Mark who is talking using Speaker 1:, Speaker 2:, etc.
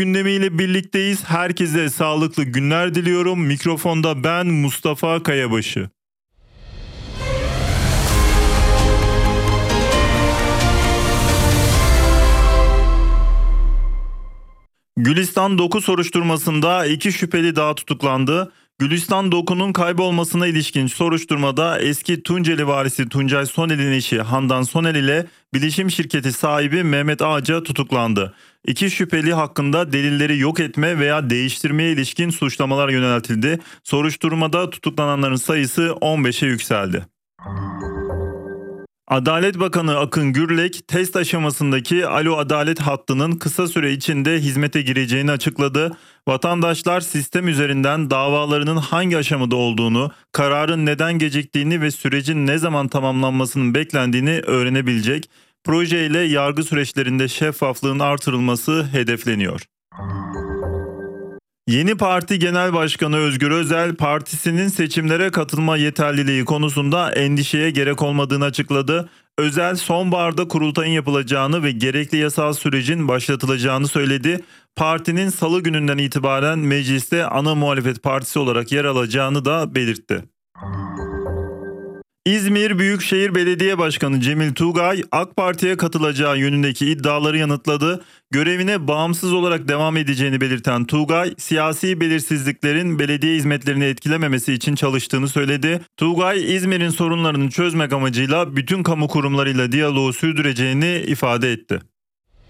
Speaker 1: Gündemiyle birlikteyiz. Herkese sağlıklı günler diliyorum. Mikrofonda ben Mustafa Kayabaşı. Gülistan Doku soruşturmasında 2 şüpheli daha tutuklandı. Gülistan Doku'nun kaybolmasına ilişkin soruşturmada eski Tunceli valisi Tuncay Soner'in eşi Handan Soner ile bilişim şirketi sahibi Mehmet Ağaca tutuklandı. 2 şüpheli hakkında delilleri yok etme veya değiştirmeye ilişkin suçlamalar yöneltildi. Soruşturmada tutuklananların sayısı 15'e yükseldi. Adalet Bakanı Akın Gürlek, test aşamasındaki Alo Adalet hattının kısa süre içinde hizmete gireceğini açıkladı. Vatandaşlar sistem üzerinden davalarının hangi aşamada olduğunu, kararın neden geciktiğini ve sürecin ne zaman tamamlanmasının beklendiğini öğrenebilecek. Projeyle yargı süreçlerinde şeffaflığın artırılması hedefleniyor. Yeni parti genel başkanı Özgür Özel, partisinin seçimlere katılma yeterliliği konusunda endişeye gerek olmadığını açıkladı. Özel, sonbaharda kurultayın yapılacağını ve gerekli yasal sürecin başlatılacağını söyledi. Partinin salı gününden itibaren mecliste ana muhalefet partisi olarak yer alacağını da belirtti. İzmir Büyükşehir Belediye Başkanı Cemil Tugay, AK Parti'ye katılacağı yönündeki iddiaları yanıtladı. Görevine bağımsız olarak devam edeceğini belirten Tugay, siyasi belirsizliklerin belediye hizmetlerini etkilememesi için çalıştığını söyledi. Tugay, İzmir'in sorunlarını çözmek amacıyla bütün kamu kurumlarıyla diyaloğu sürdüreceğini ifade etti.